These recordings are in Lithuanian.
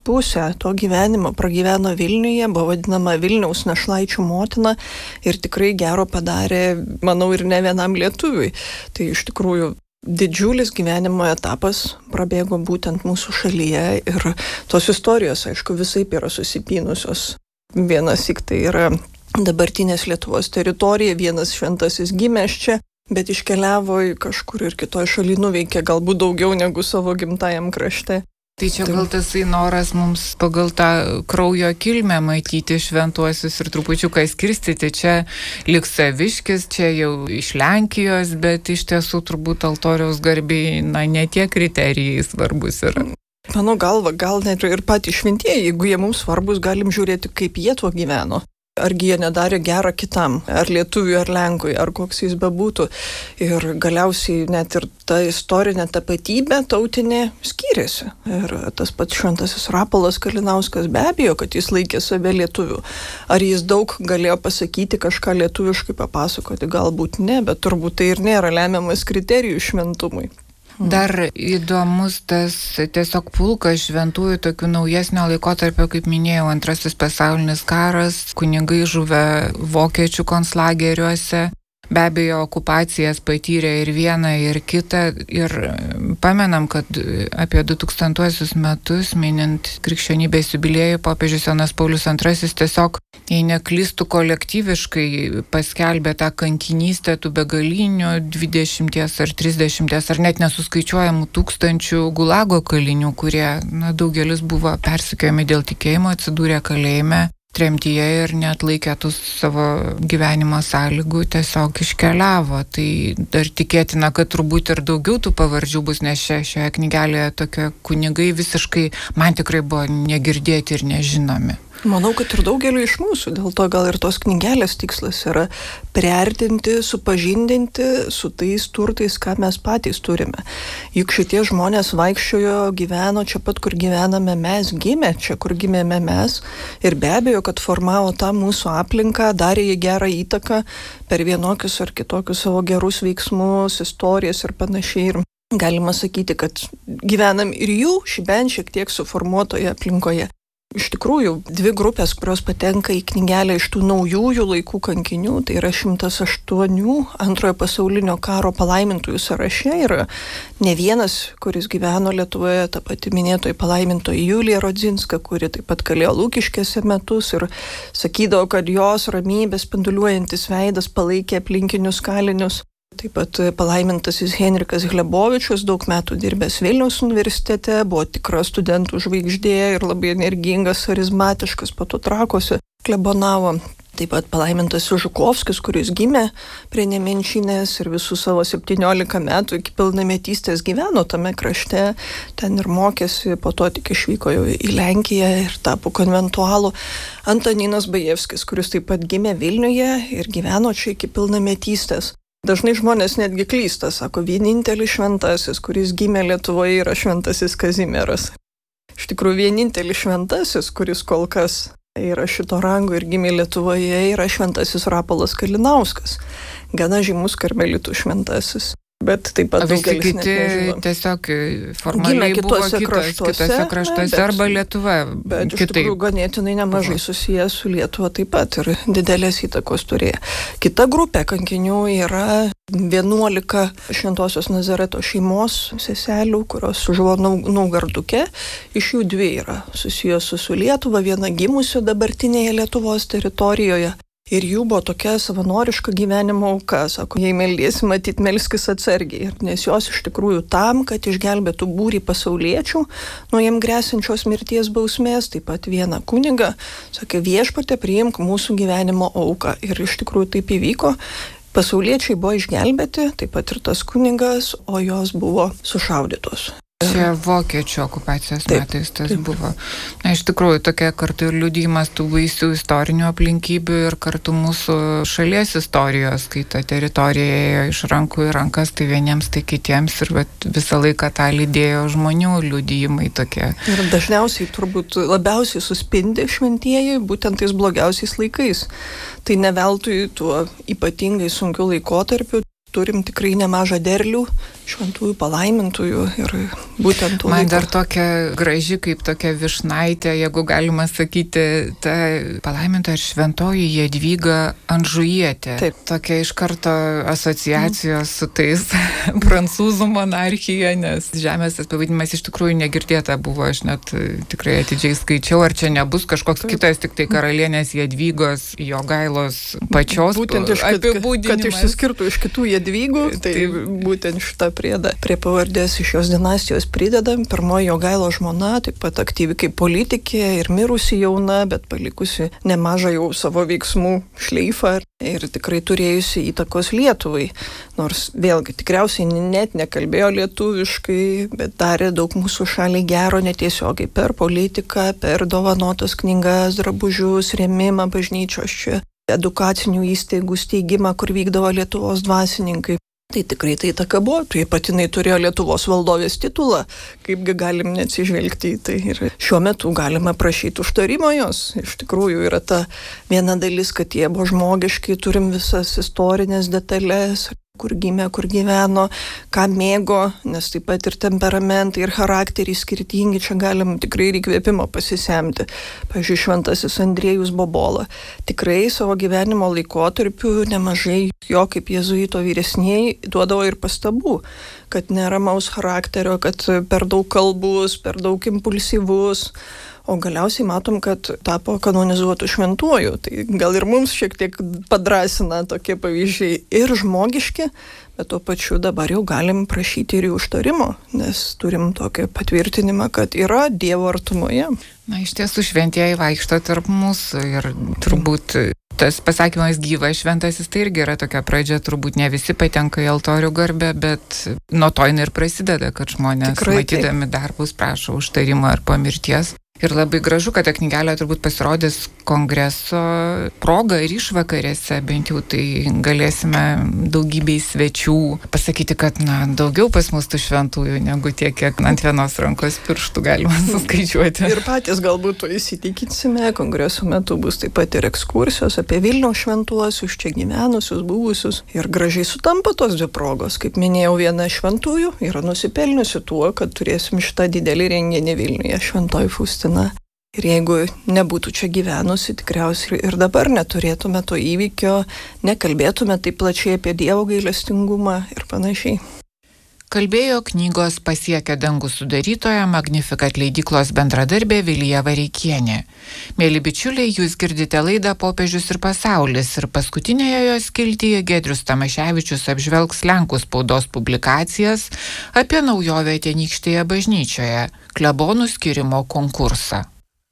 pusę to gyvenimo pragyveno Vilniuje, buvo vadinama Vilniaus našlaičių motina ir tikrai gero padarė, manau, ir ne vienam lietuviui. Tai iš tikrųjų didžiulis gyvenimo etapas prabėgo būtent mūsų šalyje ir tos istorijos, aišku, visaip yra susipynusios. Vienas tik tai yra dabartinės Lietuvos teritorija, vienas šventasis gimęs čia, bet iškeliavo į kažkur ir kitoj šaly nuveikė galbūt daugiau negu savo gimtajam krašte. Tai čia gal tasai noras mums pagal tą kraujo kilmę matyti šventuosius ir trupučiuką skirstyti. Čia liks Saviškis, čia jau iš Lenkijos, bet iš tiesų turbūt altoriaus garbei, ne tie kriterijai svarbus yra. Mano galva, gal net ir patys šventieji, jeigu jie mums svarbus, galim žiūrėti, kaip jie tuo gyveno. Argi jie nedarė gerą kitam, ar lietuviui, ar lenkui, ar koks jis bebūtų. Ir galiausiai net ir ta istorinė tapatybė tautinė skyrėsi. Ir tas pats šventasis Rapolas Kalinauskas be abejo, kad jis laikė save lietuviu. Ar jis daug galėjo pasakyti, kažką lietuviškai papasakoti, galbūt ne, bet turbūt tai ir nėra lemiamas kriterijų šventumui. Dar įdomus tas tiesiog pulkas šventųjų tokių naujesnio laikotarpio, kaip minėjau, Antrasis pasaulinis karas, kunigai žuvę vokiečių konclageriuose. Be abejo, okupacijas patyrė ir vieną, ir kitą. Ir pamenam, kad apie 2000 metus, minint krikščionybės jubiliejų, popiežius Jonas Paulius II tiesiog, jei neklystų, kolektyviškai paskelbė tą kankinystę tų begalinių 20 ar 30 ar net nesuskaičiuojamų tūkstančių gulago kalinių, kurie daugelis buvo persekiojami dėl tikėjimo, atsidūrė kalėjime, tremtyje ir neatlaikė tų savo gyvenimo sąlygų, tiesiog iškeliavo. Tai dar tikėtina, kad turbūt ir daugiau tų pavardžių bus, nes šioje knygelėje tokie kunigai visiškai man tikrai buvo negirdėti ir nežinomi. Manau, kad ir daugeliu iš mūsų, dėl to gal ir tos knygelės tikslas yra priartinti, supažindinti su tais turtais, ką mes patys turime. Juk šitie žmonės vaikščiojo, gyveno čia pat, kur gyvename mes, gimė čia, kur gimėme mes ir be abejo, kad formavo tą mūsų aplinką, darė jį gerą įtaką per vienokius ar kitokius savo gerus veiksmus, istorijas ir panašiai. Ir galima sakyti, kad gyvenam ir jų bent šiek tiek suformuotoje aplinkoje. Iš tikrųjų, dvi grupės, kurios patenka į knygelę iš tų naujųjų laikų kankinių, tai yra 108 Antrojo pasaulinio karo palaimintųjų sąraše, yra ne vienas, kuris gyveno Lietuvoje, ta pati minėtoji palaimintoji Julija Rodzinska, kuri taip pat kalėjo Lukiškėse metus ir sakydavo, kad jos ramybės spinduliuojantis veidas palaikė aplinkinius kalinius. Taip pat palaimintasis Henrikas Glebovičius, daug metų dirbęs Vilniaus universitete, buvo tikra studentų žvaigždė ir labai energingas, charizmatiškas, po to Trakuose klebonavo. Taip pat palaimintasis Žukovskis, kuris gimė prie Nemenčinės ir visus savo 17 metų iki pilnametystės gyveno tame krašte, ten ir mokėsi, po to tik išvyko jau į Lenkiją ir tapo konventualu. Antaninas Bajevskis, kuris taip pat gimė Vilniuje ir gyveno čia iki pilnametystės. Dažnai žmonės netgi klysta, sako, vienintelis šventasis, kuris gimė Lietuvoje, yra šventasis Kazimieras. Iš tikrųjų, vienintelis šventasis, kuris kol kas yra šito rango ir gimė Lietuvoje, yra šventasis Rapolas Kalinauskas, gana žymus karmelitų šventasis. Bet taip pat daugelis net nežino. Tiesiog formaliai buvo kitose kraštuose arba Lietuva. Bet iš tikrųjų ganėtinai nemažai susijęs su Lietuva taip pat ir didelės įtakos turėjo. Kita grupė kankinių yra 11 Šventosios Nazareto šeimos seselių, kurios žuvo Naugarduke. Iš jų 2 yra susijusios su Lietuva, viena gimusi dabartinėje Lietuvos teritorijoje. Ir jų buvo tokia savanoriška gyvenimo auka, sako, jei meldiesi, matyt, melskis atsargiai, nes jos iš tikrųjų tam, kad išgelbėtų būrį pasauliečių nuo jiem grėsinčios mirties bausmės, taip pat vieną kunigą, sakė, viešpatie, priimk mūsų gyvenimo auką. Ir iš tikrųjų taip įvyko. Pasauliečiai buvo išgelbėti, taip pat ir tas kunigas, o jos buvo sušaudytos. Čia vokiečių okupacijos metais tas buvo. Na, iš tikrųjų, tokia kartu ir liudijimas tų baisių istorinių aplinkybių ir kartu mūsų šalies istorijos, kai ta teritorija ėjo iš rankų į rankas, tai vieniems, tai kitiems ir visą laiką tą lydėjo žmonių liudijimai tokie. Ir dažniausiai turbūt labiausiai suspindi šventieji būtent tais blogiausiais laikais. Tai ne veltui tuo ypatingai sunkiu laikotarpiu turim tikrai nemažą derlių šventųjų palaimintųjų ir būtent man dar tokia graži kaip tokia vyšnaitė, jeigu galima sakyti, ta palaiminta ir šventoji Jadvyga Anžujietė. Taip. Tokia iš karto asociacijos su tais prancūzų monarchija, nes žemės tas pavadinimas iš tikrųjų negirdėta buvo, aš net tikrai atidžiai skaičiau, ar čia nebus kažkoks kitas, tik tai karalienės Jadvygos Jogailos pačios apibūdinimas. Kad išsiskirtų iš kitų Jadvygų, tai būtent šitą priedą prie pavardės iš jos dinastijos pridedam. Pirmoji Jogailo žmona, taip pat aktyvi kaip politikė ir mirusi jauna, bet palikusi nemažą jau savo veiksmų šleifą ir tikrai turėjusi įtakos Lietuvai. Nors vėlgi tikriausiai net nekalbėjo lietuviškai, bet darė daug mūsų šaliai gero netiesiogiai per politiką, per dovanotas knygas, drabužius, rėmimą bažnyčios čia, edukacinių įstaigų steigimą, kur vykdavo Lietuvos dvasininkai. Tai tikrai tai įtaka buvo. Tai patinai turėjo Lietuvos valdovės titulą, kaipgi galim neatsižvelgti į tai. Ir šiuo metu galima prašyti užtarimo jos. Iš tikrųjų yra ta viena dalis, kad jie buvo žmogiškai, turim visas istorinės detalės, kur gimė, kur gyveno, ką mėgo, nes taip pat ir temperamentai, ir charakteriai skirtingi, čia galim tikrai ir įkvėpimo pasisemti. Pavyzdžiui, šventasis Andriejus Bobola. Tikrai savo gyvenimo laikotarpiu nemažai jo kaip jėzuito vyresnieji duodavo ir pastabų, kad neramaus charakterio, kad per daug kalbus, per daug impulsyvus. O galiausiai matom, kad tapo kanonizuotų šventuoju. Tai gal ir mums šiek tiek padrasina tokie pavyzdžiai ir žmogiški, bet tuo pačiu dabar jau galim prašyti ir jų užtarimo, nes turim tokį patvirtinimą, kad yra Dievo artumoje. Na, iš tiesų šventieji vaikšto tarp mūsų ir turbūt tas pasakymas gyvas šventasis, tai irgi yra tokia pradžia, turbūt ne visi patenka į altorių garbę, bet nuo to ir prasideda, kad žmonės tikrai, matydami darbus prašo užtarimo ar po mirties. Ir labai gražu, kad ta knygelė turbūt pasirodys kongreso proga ir išvakarėse, bent jau tai galėsime daugybei svečių pasakyti, kad daugiau pas mus tų šventųjų negu tiek, kiek ant vienos rankos pirštų galima suskaičiuoti. Ir patys galbūt to įsitikinsime, kongreso metu bus taip pat ir ekskursijos apie Vilniaus šventuosius, čia gyvenusius, buvusius. Ir gražiai sutampa tos dvi progos. Kaip minėjau, viena šventųjų yra nusipelniusi tuo, kad turėsim šitą didelį renginį Vilniuje, Šventoji Faustina. Ir jeigu nebūtų čia gyvenusi, tikriausiai ir dabar neturėtume to įvykio, nekalbėtume taip plačiai apie Dievo gailestingumą ir panašiai. Kalbėjo knygos Pasiekę dangų sudarytoja Magnificat leidyklos bendradarbė Vilija Vareikienė. Mėly bičiuliai, jūs girdite laidą Popiežius ir pasaulis ir paskutinėje jos skiltyje Giedrius Tamaševičius apžvelgs Lenkų spaudos publikacijas apie naujovę Tenykštėje bažnyčioje – klebonų skyrimo konkursą.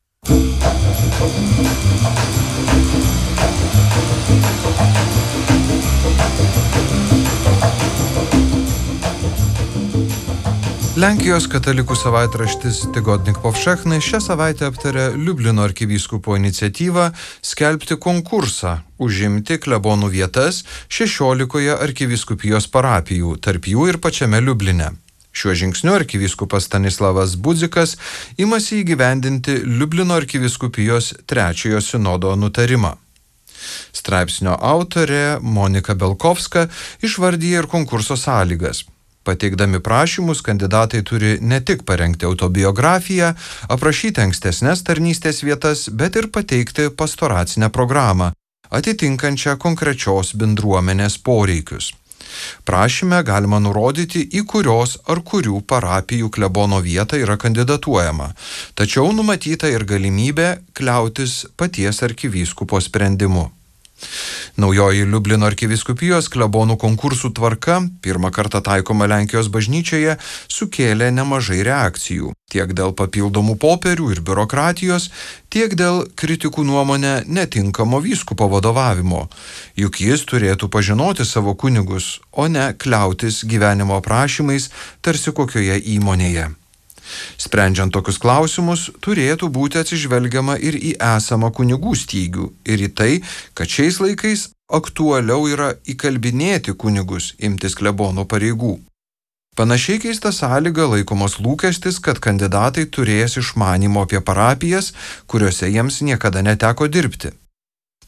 Lenkijos katalikų savaitraštis Tygodnik Powszechny šią savaitę aptarė Liublino arkivyskupo iniciatyvą skelbti konkursą užimti klebonų vietas 16 arkivyskupijos parapijų, tarp jų ir pačiame Liubline. Šiuo žingsniu arkivyskupas Stanislavas Budzikas imasi įgyvendinti Liublino arkivyskupijos 3 sinodo nutarimą. Straipsnio autorė Monika Belkovska išvardyja ir konkurso sąlygas. Pateikdami prašymus, kandidatai turi ne tik parengti autobiografiją, aprašyti ankstesnės tarnystės vietas, bet ir pateikti pastoracinę programą, atitinkančią konkrečios bendruomenės poreikius. Prašyme galima nurodyti, į kurios ar kurių parapijų klebono vietą yra kandidatuojama, tačiau numatyta ir galimybė kliautis paties arkivyskupo sprendimu. Naujoji Liublino arkivyskupijos klebonų konkursų tvarka, pirmą kartą taikoma Lenkijos bažnyčioje, sukėlė nemažai reakcijų, tiek dėl papildomų popierių ir biurokratijos, tiek dėl kritikų nuomonę netinkamo vyskupo vadovavimo, juk jis turėtų pažinoti savo kunigus, o ne kliautis gyvenimo aprašymais tarsi kokioje įmonėje. Sprendžiant tokius klausimus, turėtų būti atsižvelgiama ir į esamą kunigų stygių, ir į tai, kad šiais laikais aktualiau yra įkalbinėti kunigus imtis klebono pareigų. Panašiai keista sąlyga laikomas lūkestis, kad kandidatai turės išmanymo apie parapijas, kuriuose jiems niekada neteko dirbti.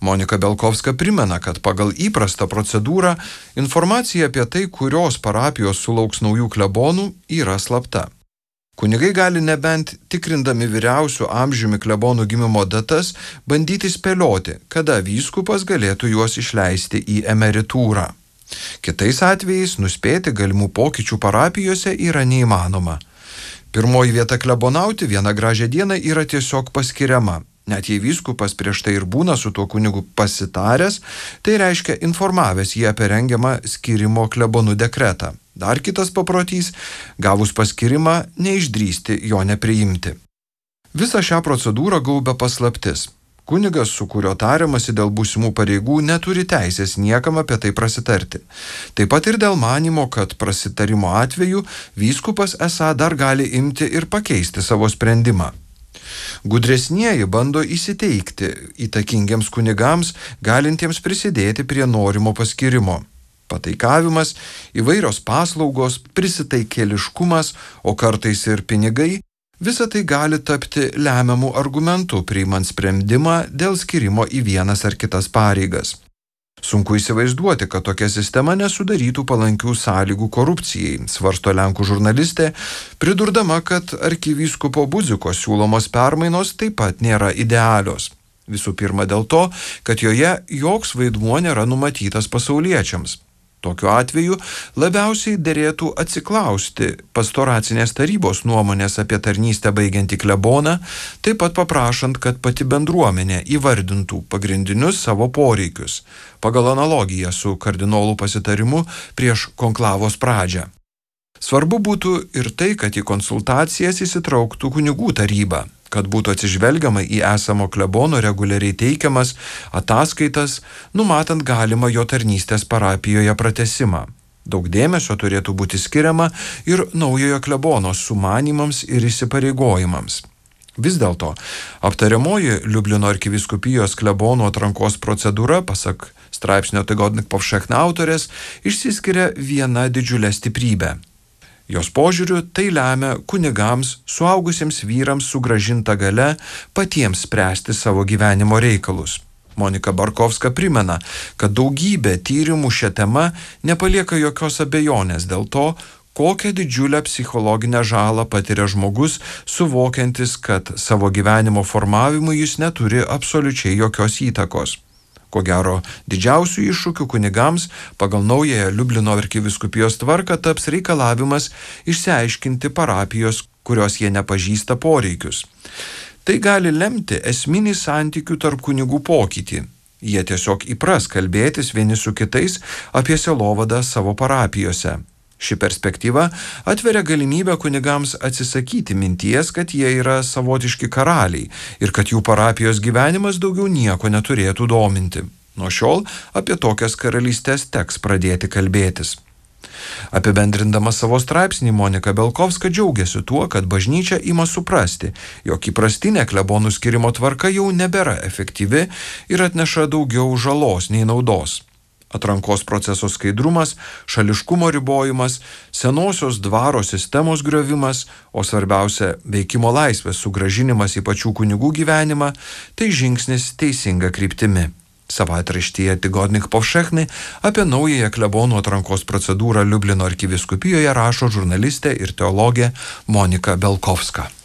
Monika Belkovska primena, kad pagal įprastą procedūrą informacija apie tai, kurios parapijos sulauks naujų klebonų, yra slapta. Kunigai gali nebent tikrindami vyriausių amžiumi klebonų gimimo datas bandyti spėlioti, kada vyskupas galėtų juos išleisti į emeritūrą. Kitais atvejais nuspėti galimų pokyčių parapijose yra neįmanoma. Pirmoji vieta klebonauti vieną gražią dieną yra tiesiog paskiriama. Net jei vyskupas prieš tai ir būna su tuo kunigu pasitaręs, tai reiškia informavęs jį apie rengiamą skirimo klebonų dekretą. Dar kitas paprotys, gavus paskirimą, neišdrįsti jo nepriimti. Visą šią procedūrą gaubia paslaptis. Kunigas, su kuriuo tariamasi dėl būsimų pareigų, neturi teisės niekam apie tai prasitarti. Taip pat ir dėl manymo, kad prasitarimo atveju vyskupas esą dar gali imti ir pakeisti savo sprendimą. Gudresnieji bando įsiteikti įtakingiems kunigams, galintiems prisidėti prie norimo paskirimo. Pataikavimas, įvairios paslaugos, prisitaikėliškumas, o kartais ir pinigai – visa tai gali tapti lemiamų argumentų priimant sprendimą dėl skirimo į vienas ar kitas pareigas. Sunku įsivaizduoti, kad tokia sistema nesudarytų palankių sąlygų korupcijai, svarsto lenkų žurnalistė, pridurdama, kad arkivyskupo Budziko siūlomos permainos taip pat nėra idealios. Visų pirma dėl to, kad joje joks vaidmuo nėra numatytas pasauliečiams. Tokiu atveju labiausiai derėtų atsiklausti pastoracinės tarybos nuomonės apie tarnystę baigiantį kleboną, taip pat paprašant, kad pati bendruomenė įvardintų pagrindinius savo poreikius, pagal analogiją su kardinolų pasitarimu prieš konklavos pradžią. Svarbu būtų ir tai, kad į konsultacijas įsitrauktų kunigų taryba, kad būtų atsižvelgiama į esamo klebono reguliariai teikiamas ataskaitas, numatant galimą jo tarnystės parapijoje pratęsimą. Daug dėmesio turėtų būti skiriama ir naujojo klebono sumanymams ir įsipareigojimams. Vis dėlto, aptariamoji Liublino arkivyskupijos klebonų atrankos procedūra, pasak straipsnio Tygodnik Powszechny autorės, išsiskiria viena didžiulė stiprybė. Jos požiūriu tai lemia kunigams, suaugusiems vyrams sugrąžinta galia patiems spręsti savo gyvenimo reikalus. Monika Barkovska primena, kad daugybė tyrimų šią temą nepalieka jokios abejonės dėl to, kokią didžiulę psichologinę žalą patiria žmogus, suvokiantis, kad savo gyvenimo formavimui jis neturi absoliučiai jokios įtakos. Ko gero, didžiausių iššūkių kunigams pagal naująją Liublino arkivyskupijos tvarką taps reikalavimas išsiaiškinti parapijos, kurios jie nepažįsta poreikius. Tai gali lemti esminį santykių tarp kunigų pokytį. Jie tiesiog įpras kalbėtis vieni su kitais apie sielovadą savo parapijose. Ši perspektyva atveria galimybę kunigams atsisakyti minties, kad jie yra savotiški karaliai ir kad jų parapijos gyvenimas daugiau nieko neturėtų dominti. Nuo šiol apie tokias karalystės teks pradėti kalbėtis. Apibendrindama savo straipsnį, Monika Belkovska džiaugiasi tuo, kad bažnyčia ima suprasti, jog įprastinė klebonų skirimo tvarka jau nebėra efektyvi ir atneša daugiau žalos nei naudos. Atrankos proceso skaidrumas, šališkumo ribojimas, senosios dvaro sistemos griovimas, o svarbiausia veikimo laisvės sugrąžinimas į pačių kunigų gyvenimą – tai žingsnis teisinga kryptimi. Savaitraštyje Tygodnik Powszechny apie naująją klebonų atrankos procedūrą Liublino arkivyskupijoje rašo žurnalistė ir teologė Monika Belkovska.